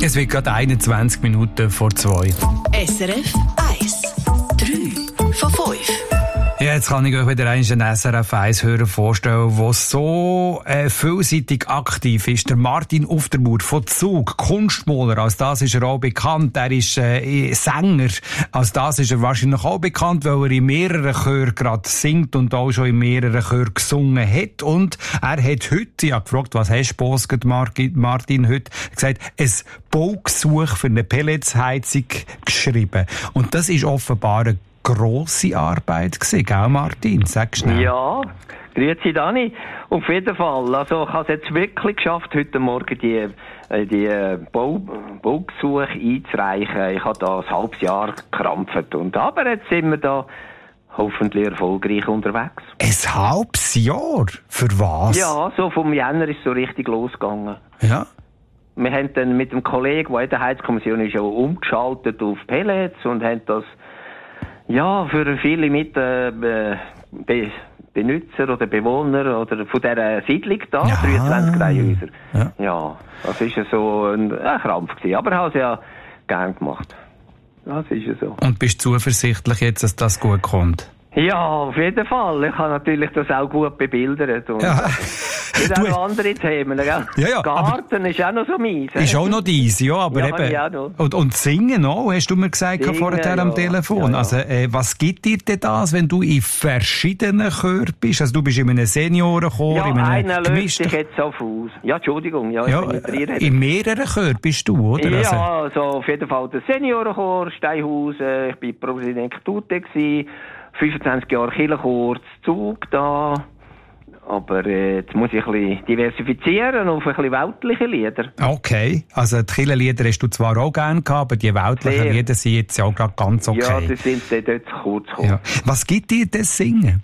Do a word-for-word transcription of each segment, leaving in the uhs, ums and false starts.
Es wird gerade einundzwanzig Minuten vor zwei. S R F eins. drei von fünf. Ja, jetzt kann ich euch wieder einen S R F eins-Hörer vorstellen, der so äh, vielseitig aktiv ist. Der Martin Uftermuth von Zug, Kunstmaler, als das ist er auch bekannt. Er ist äh, Sänger, als das ist er wahrscheinlich auch bekannt, weil er in mehreren Chören gerade singt und auch schon in mehreren Chören gesungen hat. Und er hat heute, ich habe gefragt, was hast du postet, Martin, heute gesagt, ein Baugesuch für eine Pelletsheizung geschrieben. Und das ist offenbar eine grosse Arbeit gewesen, gell Martin? Sag schnell. Ja, grüezi Dani. Auf jeden Fall. Also ich habe es jetzt wirklich geschafft, heute Morgen die, die Bau, Baugesuche einzureichen. Ich habe da ein halbes Jahr gekrampft. Und, aber jetzt sind wir da hoffentlich erfolgreich unterwegs. Ein halbes Jahr? Für was? Ja, so vom Jänner ist es so richtig losgegangen. Ja. Wir haben dann mit dem Kollegen, der in der Heizkommission ist, auch umgeschaltet auf Pellets und haben das ja, für viele mit äh, Be- Benutzer oder Bewohner oder von dieser Siedlung da, ja. dreiundzwanzig Reihenhäuser. Ja. ja, das war so ein, ein Krampf gewesen. Aber ich habe es ja gern gemacht. Das ist ja so. Und bist du zuversichtlich jetzt, dass das gut kommt? Ja, auf jeden Fall. Ich habe natürlich das auch gut bebildert. Und ja. Es gibt auch noch andere Themen, gell? Ja, ja, Garten ist auch noch so meins. Ist auch noch deins, ja, aber ja, eben. Auch noch. Und, und singen auch, hast du mir gesagt singen, vorher ja. am Telefon. Ja, ja. Also, äh, was gibt dir denn das, wenn du in verschiedenen Chören bist? Also, du bist in einem Seniorenchor, ja, in einem einer löst gemischten... sich jetzt auf aus. Ja, Entschuldigung. Ja, ja, äh, in mehreren Chören bist du, oder? Ja, also, also auf jeden Fall der Seniorenchor, Steinhausen, ich war Präsident Tute gewesen, fünfundzwanzig Jahre Kirchenchor, Zug da. Aber äh, jetzt muss ich ein bisschen diversifizieren auf ein bisschen weltliche Lieder. Okay, also die Kirchenlieder hast du zwar auch gerne gehabt, aber die weltlichen Sehr. Lieder sind jetzt ja auch gerade ganz okay. Ja, die sind dort zu kurz gekommen. Ja. Was gibt dir das Singen?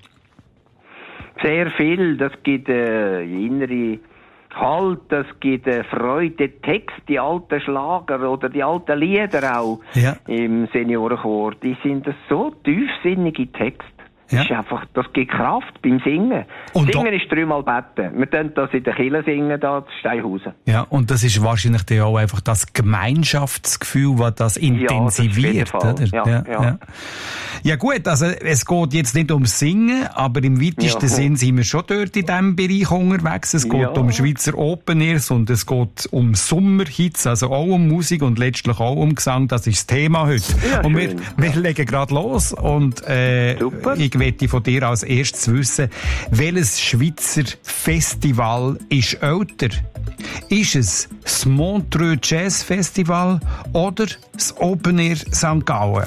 Sehr viel. Das gibt äh, innere Halt, das gibt äh, Freude, Text, die alten Schlager oder die alten Lieder auch ja. im Seniorenchor. Die sind so tiefsinnige Texte. Ja. Das, ist einfach, das gibt Kraft beim Singen. Und Singen da- ist dreimal beten. Wir können das in der Kirche singen, da in Steinhausen. Ja, und das ist wahrscheinlich dann auch einfach das Gemeinschaftsgefühl, das das intensiviert. Ja, das oder? Ja, ja, ja. Ja. ja gut, also es geht jetzt nicht ums Singen, aber im weitesten ja. Sinn sind wir schon dort in diesem Bereich unterwegs. Es geht ja. um Schweizer Open Airs und es geht um Sommerhits, also auch um Musik und letztlich auch um Gesang. Das ist das Thema heute. Ja, und wir, wir legen gerade los und äh, ich möchte von dir als erstes wissen, welches Schweizer Festival ist älter? Ist es das Montreux Jazz Festival oder das Open Air Sankt Gallen?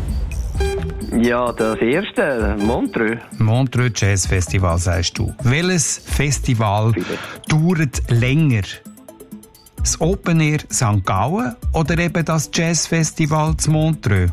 Ja, das erste, Montreux. Montreux Jazz Festival, sagst du. Welches Festival dauert länger? Das Open Air Sankt Gallen oder eben das Jazz Festival zu Montreux?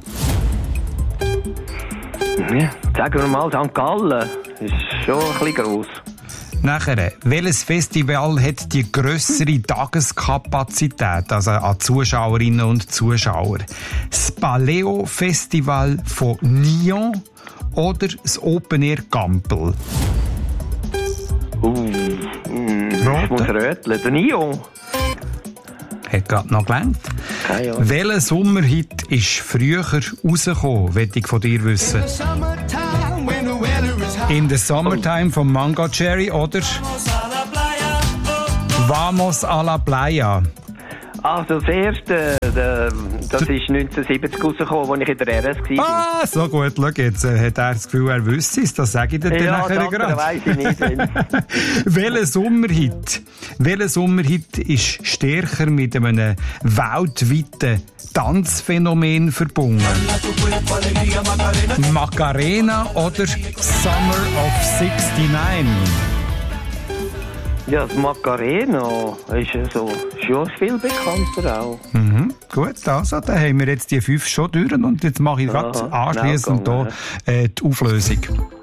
Ja, sagen wir mal, Sankt Gallen ist schon ein bisschen gross. Nachher, welches Festival hat die grössere Tageskapazität, also an Zuschauerinnen und Zuschauer? Das Paleo Festival von Nyon oder das Open Air Gampel? Uh, mm, ich muss röteln. Der Nyon. Hat gerade noch gelernt. Keine Welcher Sommerhit ist früher rausgekommen, möchte ich von dir wissen? In the Summertime von Mango Cherry oder Vamos a la Playa. Also das erste, der, das ist neunzehnhundertsiebzig rausgekommen, als ich in der R S war. Ah, so gut, schau, jetzt äh, hat er das Gefühl, er wüsste es, das sage ich dir dann ja, nachher gerade. Ja, weiss ich nicht. Welcher Sommerhit, welcher Sommerhit ist stärker mit einem weltweiten Tanzphänomen verbunden? Macarena oder Summer of sixty-nine? Ja, das Macarena ist ja so, schon viel bekannter auch. Mhm, gut, also, dann haben wir jetzt die fünf schon durch und jetzt mache ich gerade anschliessend hier äh, die Auflösung.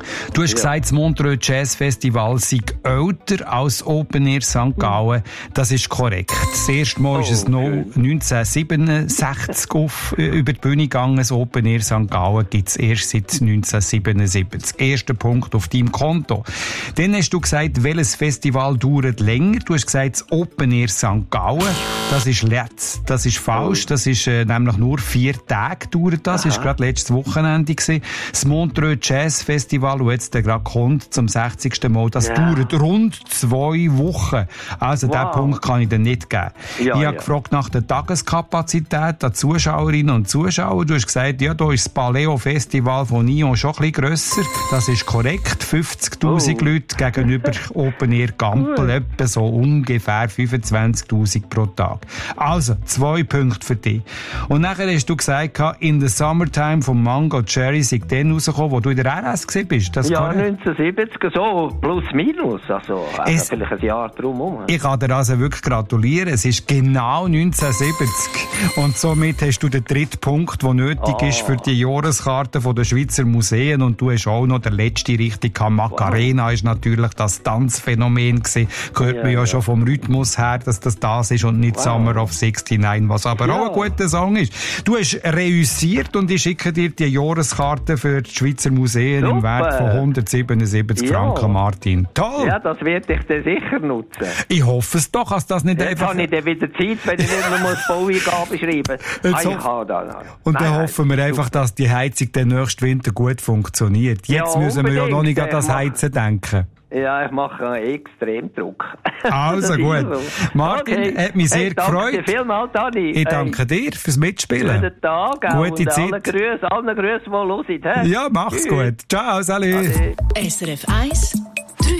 Du hast Ja. gesagt, das Montreux Jazz Festival sei älter als Open Air Sankt Gallen. Das ist korrekt. Das erste Mal Oh, ist es noch schön. neunzehnhundertsiebenundsechzig auf, äh, über die Bühne gegangen. Das Open Air Sankt Gallen gibt es erst seit neunzehnhundertsiebenundsiebzig. Erster Punkt auf deinem Konto. Dann hast du gesagt, welches Festival dauert länger. Du hast gesagt, das Open Air Sankt Gallen. Das ist letzt. Das ist falsch. Das ist äh, nämlich nur vier Tage dauert das. Das war gerade letztes Wochenende gewesen. Das Montreux Jazz Festival, das jetzt gerade kommt, zum sechzigsten Mal, das Ja. dauert rund zwei Wochen. Also Wow. diesen Punkt kann ich dir nicht geben. Ja, ich habe ja. gefragt nach der Tageskapazität der Zuschauerinnen und Zuschauer. Du hast gesagt, ja, da ist das Paleo Festival von Nyon schon ein bisschen grösser. Das ist korrekt. fünfzigtausend Oh. Leute gegenüber Open Air Gampel. Etwa so ungefähr fünfundzwanzigtausend pro Tag. Also, zwei Punkte für dich. Und nachher hast du gesagt, in the Summertime von Mango Cherry sei dann rausgekommen, wo du in der R S gewesen bist. Das Ja, korrekt? neunzehnhundertsiebzig, so plus minus, also, also Es- vielleicht ein Jahr drumherum. Ich kann dir also wirklich gratulieren. Es ist genau neunzehnhundertsiebzig. Und somit hast du den dritten Punkt, der nötig Oh. ist für die Jahreskarte von der Schweizer Museen. Und du hast auch noch den letzten richtig gehabt. Macarena ist natürlich das Tanzphänomen gewesen. Hört Ja, man ja, ja. schon vom Rhythmus her, dass das das ist und nicht Wow. Summer of neunundsiebzig, was aber Ja. auch ein guter Song ist. Du hast reüssiert und ich schicke dir die Jahreskarte für die Schweizer Museen im Super. Wert von hundertsiebenundsiebzig Ja. Franken, Martin. Toll! Ja, das werde ich dann sicher nutzen. Ich hoffe es doch, dass das nicht Jetzt einfach... habe ich dann wieder Zeit, wenn ich nicht mehr muss Baueingaben schreiben muss. Jetzt Ah, ich hoff- habe da noch. Und Nein, dann nein, hoffen wir einfach, dass die Heizung den nächsten Winter gut funktioniert. Jetzt Ja, müssen wir ja noch nicht an unbedingt. das Äh, Heizen denken. Ja, ich mache einen Extremdruck. Also Das ist gut. so. Martin, Okay. hat mich sehr Hey, danke gefreut. dir vielmals, Dani. Ich danke dir fürs Mitspielen. Guten Tag auch Gute und Zeit. allen Grüßen, allen Grüßen, die hören. hä? Ja, mach's Tschüss. gut. Ciao, salut. Ade. S R F eins